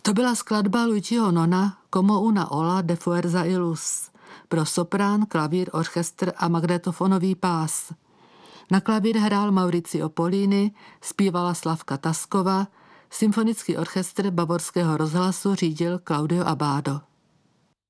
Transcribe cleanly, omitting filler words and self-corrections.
To byla skladba Luigiho Nona Como una ola de fuerza y luz pro soprán, klavír, orchestr a magnetofonový pás. Na klavír hrál Mauricio Pollini, zpívala Slavka Taskova, symfonický orchestr Bavorského rozhlasu řídil Claudio Abbado.